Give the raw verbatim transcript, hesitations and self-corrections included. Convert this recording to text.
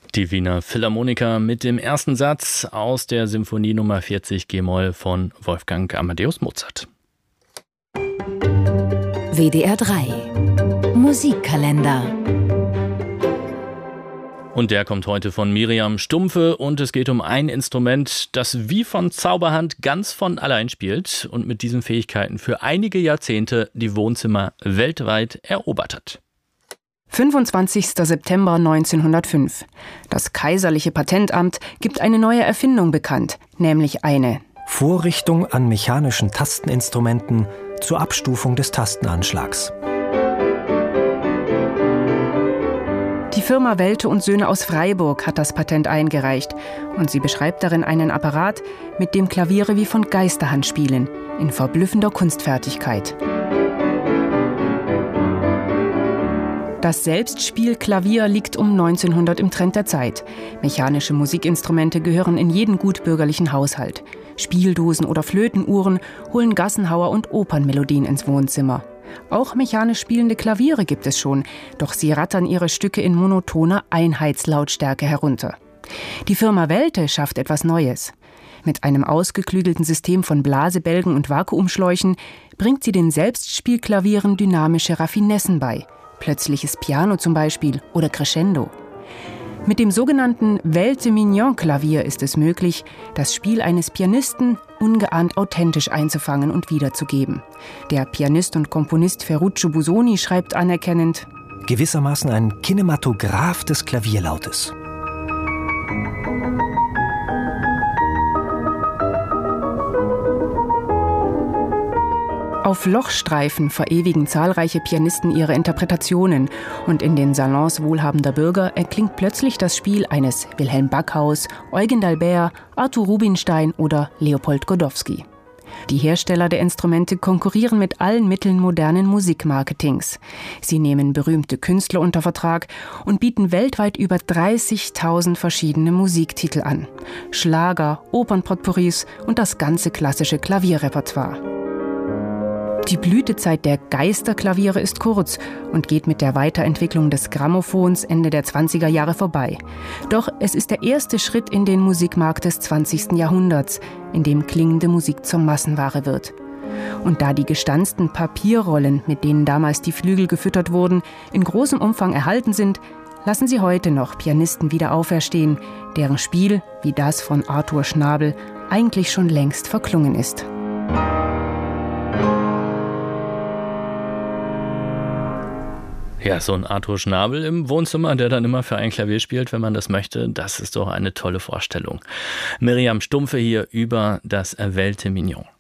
Die Wiener Philharmoniker mit dem ersten Satz aus der Symphonie Nummer vierzig G-Moll von Wolfgang Amadeus Mozart. W D R drei Musikkalender. Und der kommt heute von Miriam Stumpfe und es geht um ein Instrument, das wie von Zauberhand ganz von allein spielt und mit diesen Fähigkeiten für einige Jahrzehnte die Wohnzimmer weltweit erobert hat. fünfundzwanzigster September neunzehnhundertfünf. Das Kaiserliche Patentamt gibt eine neue Erfindung bekannt, nämlich eine Vorrichtung an mechanischen Tasteninstrumenten zur Abstufung des Tastenanschlags. Die Firma Welte und Söhne aus Freiburg hat das Patent eingereicht und sie beschreibt darin einen Apparat, mit dem Klaviere wie von Geisterhand spielen, in verblüffender Kunstfertigkeit. Das Selbstspielklavier liegt um neunzehnhundert im Trend der Zeit. Mechanische Musikinstrumente gehören in jeden gutbürgerlichen Haushalt. Spieldosen oder Flötenuhren holen Gassenhauer und Opernmelodien ins Wohnzimmer. Auch mechanisch spielende Klaviere gibt es schon, doch sie rattern ihre Stücke in monotoner Einheitslautstärke herunter. Die Firma Welte schafft etwas Neues. Mit einem ausgeklügelten System von Blasebälgen und Vakuumschläuchen bringt sie den Selbstspielklavieren dynamische Raffinessen bei. Plötzliches Piano zum Beispiel oder Crescendo. Mit dem sogenannten Welte-Mignon-Klavier ist es möglich, das Spiel eines Pianisten ungeahnt authentisch einzufangen und wiederzugeben. Der Pianist und Komponist Ferruccio Busoni schreibt anerkennend: Gewissermaßen ein Kinematograph des Klavierlautes. Auf Lochstreifen verewigen zahlreiche Pianisten ihre Interpretationen und in den Salons wohlhabender Bürger erklingt plötzlich das Spiel eines Wilhelm Backhaus, Eugen d'Albert, Arthur Rubinstein oder Leopold Godowsky. Die Hersteller der Instrumente konkurrieren mit allen Mitteln modernen Musikmarketings. Sie nehmen berühmte Künstler unter Vertrag und bieten weltweit über dreißigtausend verschiedene Musiktitel an. Schlager, Opernpotpourris und das ganze klassische Klavierrepertoire. Die Blütezeit der Geisterklaviere ist kurz und geht mit der Weiterentwicklung des Grammophons Ende der zwanziger Jahre vorbei. Doch es ist der erste Schritt in den Musikmarkt des zwanzigsten Jahrhunderts, in dem klingende Musik zur Massenware wird. Und da die gestanzten Papierrollen, mit denen damals die Flügel gefüttert wurden, in großem Umfang erhalten sind, lassen sie heute noch Pianisten wieder auferstehen, deren Spiel, wie das von Arthur Schnabel, eigentlich schon längst verklungen ist. Ja, so ein Arthur Schnabel im Wohnzimmer, der dann immer für ein Klavier spielt, wenn man das möchte, das ist doch eine tolle Vorstellung. Miriam Stumpfe hier über das Welte-Mignon.